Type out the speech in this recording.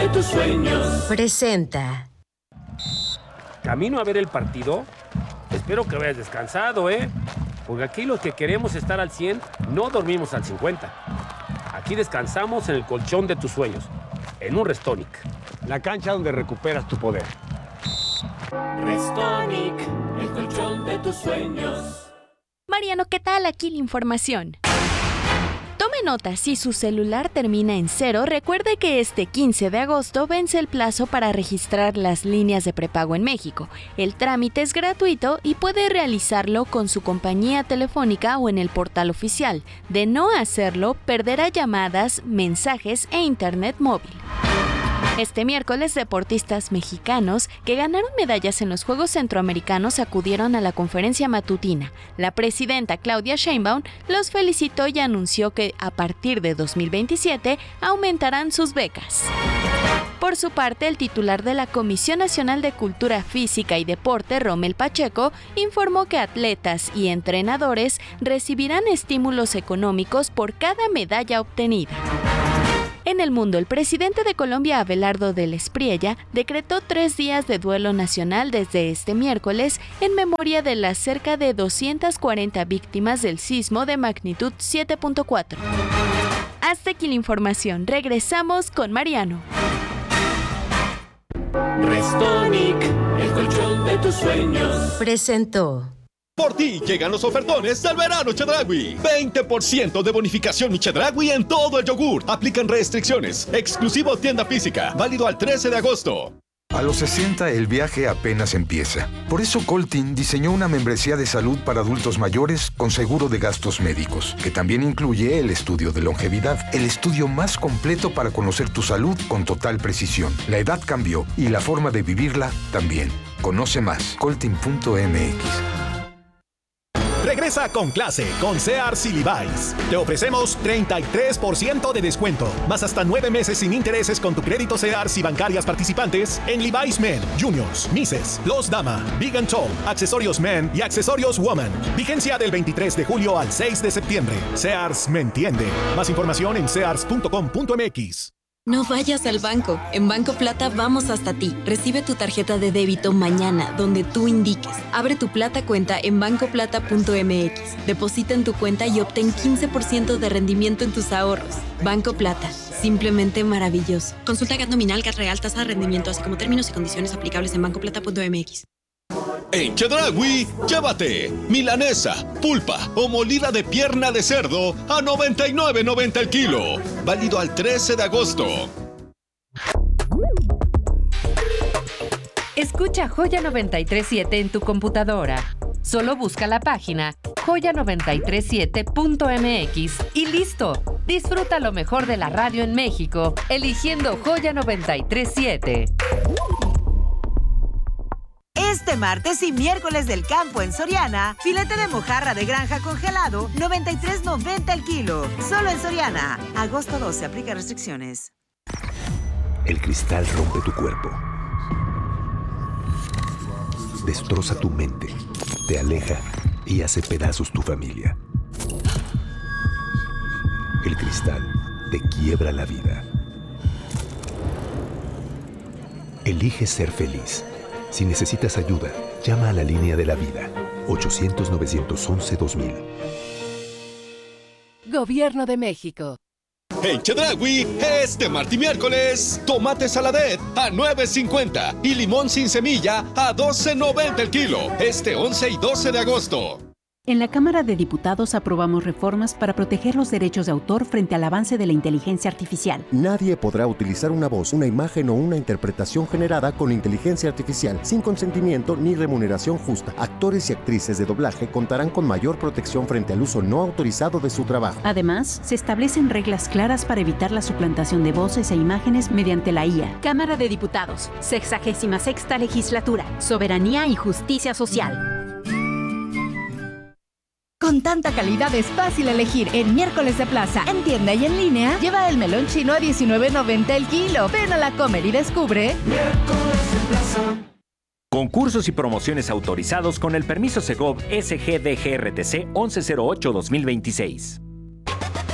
tus sueños. Presenta. Camino a ver el partido. Espero que vayas descansado, porque aquí los que queremos estar al 100 no dormimos al 50. Aquí descansamos en el colchón de tus sueños, en un Restonic. La cancha donde recuperas tu poder. Restonic, el colchón de tus sueños. Mariano, ¿qué tal? Aquí la información. Tome nota, si su celular termina en 0, recuerde que este 15 de agosto vence el plazo para registrar las líneas de prepago en México. El trámite es gratuito y puede realizarlo con su compañía telefónica o en el portal oficial. De no hacerlo, perderá llamadas, mensajes e internet móvil. Este miércoles, deportistas mexicanos que ganaron medallas en los Juegos Centroamericanos acudieron a la conferencia matutina. La presidenta Claudia Sheinbaum los felicitó y anunció que a partir de 2027 aumentarán sus becas. Por su parte, el titular de la Comisión Nacional de Cultura Física y Deporte, Rommel Pacheco, informó que atletas y entrenadores recibirán estímulos económicos por cada medalla obtenida. En el mundo, el presidente de Colombia, Abelardo del Espriella, decretó 3 días de duelo nacional desde este miércoles en memoria de las cerca de 240 víctimas del sismo de magnitud 7.4. Hasta aquí la información. Regresamos con Mariano. Restonic, el colchón de tus sueños. Presentó. Por ti llegan los ofertones del verano Chedraui. 20% de bonificación Chedraui en todo el yogur. Aplican restricciones. Exclusivo tienda física. Válido al 13 de agosto. A los 60 el viaje apenas empieza. Por eso Coltin diseñó una membresía de salud para adultos mayores con seguro de gastos médicos, que también incluye el estudio de longevidad, el estudio más completo para conocer tu salud con total precisión. La edad cambió y la forma de vivirla también. Conoce más, coltin.mx. Regresa con clase con Sears y Levi's. Te ofrecemos 33% de descuento, más hasta 9 meses sin intereses con tu crédito Sears y bancarias participantes en Levi's Men, Juniors, Misses, Los Dama, Big and Tall, accesorios Men y accesorios Woman. Vigencia del 23 de julio al 6 de septiembre. Sears me entiende. Más información en sears.com.mx. No vayas al banco. En Banco Plata vamos hasta ti. Recibe tu tarjeta de débito mañana, donde tú indiques. Abre tu Plata cuenta en bancoplata.mx. Deposita en tu cuenta y obtén 15% de rendimiento en tus ahorros. Banco Plata. Simplemente maravilloso. Consulta GAT nominal, GAT real, tasa de rendimiento, así como términos y condiciones aplicables en bancoplata.mx. En Chedraui, llévate milanesa, pulpa o molida de pierna de cerdo a $99.90 el kilo. Válido al 13 de agosto. Escucha Joya 93.7 en tu computadora. Solo busca la página joya937.mx y listo. Disfruta lo mejor de la radio en México, eligiendo Joya 93.7. Este martes y miércoles del campo en Soriana, filete de mojarra de granja congelado, $93.90 el kilo. Solo en Soriana. Agosto 12, aplica restricciones. El cristal rompe tu cuerpo. Destroza tu mente, te aleja y hace pedazos tu familia. El cristal te quiebra la vida. Elige ser feliz. Si necesitas ayuda, llama a la línea de la vida, 800-911-2000. Gobierno de México. En Chedraui, este martes y miércoles, tomate saladet a $9.50 y limón sin semilla a $12.90 el kilo. Este 11 y 12 de agosto. En la Cámara de Diputados aprobamos reformas para proteger los derechos de autor frente al avance de la inteligencia artificial. Nadie podrá utilizar una voz, una imagen o una interpretación generada con inteligencia artificial sin consentimiento ni remuneración justa. Actores y actrices de doblaje contarán con mayor protección frente al uso no autorizado de su trabajo. Además, se establecen reglas claras para evitar la suplantación de voces e imágenes mediante la IA. Cámara de Diputados, 66ª Legislatura, Soberanía y Justicia Social. Con tanta calidad es fácil elegir en Miércoles de Plaza. En tienda y en línea, lleva el melón chino a $19.90 el kilo. Ven a la Comer y descubre Miércoles de Plaza. Concursos y promociones autorizados con el permiso Segov SGDGRTC 1108-2026.